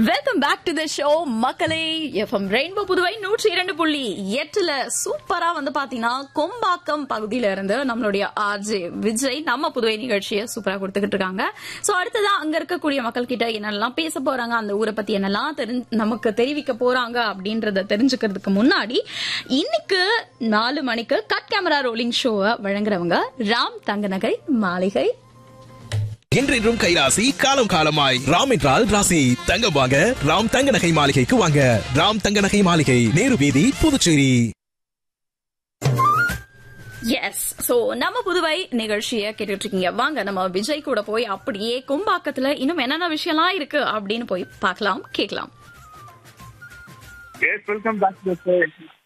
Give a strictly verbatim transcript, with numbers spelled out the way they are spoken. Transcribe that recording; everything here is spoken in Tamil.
Welcome back to the show மக்களே. எஃப்எம் ரெயின்போ புதுவை நூற்றி இரண்டு புள்ளி எட்டுல சூப்பரா வந்து பாத்தீங்கன்னா கொம்பாக்கம் பகுதியில இருந்து நம்மளுடைய ஆர்ஜே விஜய் நம்ம புதுவை நிகழ்ச்சியை சூப்பரா கொடுத்துக்கிட்டு இருக்காங்க. சோ அடுத்ததான் அங்க இருக்கக்கூடிய மக்கள் கிட்ட என்னெல்லாம் பேச போறாங்க, அந்த ஊரை பத்தி என்னெல்லாம் நமக்கு தெரிவிக்க போறாங்க அப்படின்றத தெரிஞ்சுக்கிறதுக்கு முன்னாடி இன்னைக்கு நாலு மணிக்கு கட் கேமரா ரோலிங் ஷோவை வழங்குறவங்க ராம் தங்கநகை மாளிகை. என்றென்றும் கைராசி, காலம் காலமாய். ராம் என்றால் ராசி. தங்கம் வாங்க ராம் தங்க நகை மாளிகைக்கு வாங்க. ராம் தங்க நகை மாளிகை, நேரு வீதி, புதுச்சேரி. எஸ், சோ நம்ம புதுவை நிகழ்ச்சியை கேட்டுட்டு இருக்கீங்க. வாங்க நம்ம விஜய் கூட போய் அப்படியே கொம்பாக்கத்துல இன்னும் என்னென்ன விஷயம்லாம் இருக்கு அப்படின்னு போய் பார்க்கலாம், கேட்கலாம்.